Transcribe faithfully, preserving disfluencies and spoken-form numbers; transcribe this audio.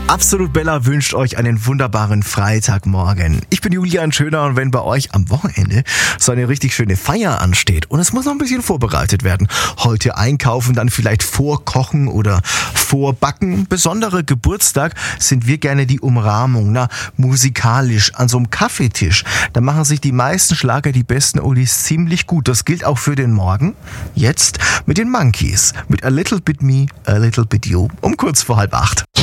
Absolut Bella wünscht euch einen wunderbaren Freitagmorgen. Ich bin Julian Schöner und wenn bei euch am Wochenende so eine richtig schöne Feier ansteht und es muss noch ein bisschen vorbereitet werden, heute einkaufen, dann vielleicht vorkochen oder vorbacken, besonderer Geburtstag, sind wir gerne die Umrahmung, na, musikalisch an so einem Kaffeetisch. Da machen sich die meisten Schlager, die besten Oldies ziemlich gut. Das gilt auch für den Morgen. Jetzt mit den Monkeys, mit A Little Bit Me, A Little Bit You, um kurz vor halb acht.